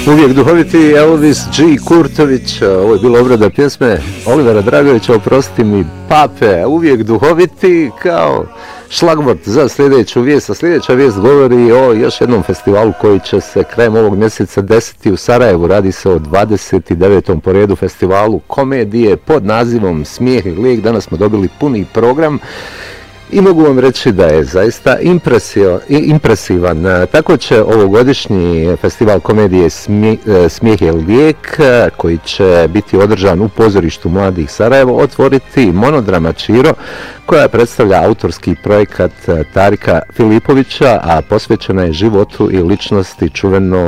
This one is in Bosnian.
Uvijek duhoviti Elvis G. Kurtović, ovo je bilo obrada pjesme Olivera Dragovića, oprosti mi pape, uvijek duhoviti kao šlagvort za sljedeću vijest. A sljedeća vijest govori o još jednom festivalu koji će se krajem ovog mjeseca desiti u Sarajevu. Radi se o 29. po redu festivalu komedije pod nazivom Smijeh i lijek. Danas smo dobili puni program. I mogu vam reći da je zaista impresivan. Tako će ovogodišnji festival komedije Smijeh i lijek, koji će biti održan u pozorištu Mladih Sarajevo, otvoriti monodrama Čiro, koja predstavlja autorski projekat Tarika Filipovića, a posvećena je životu i ličnosti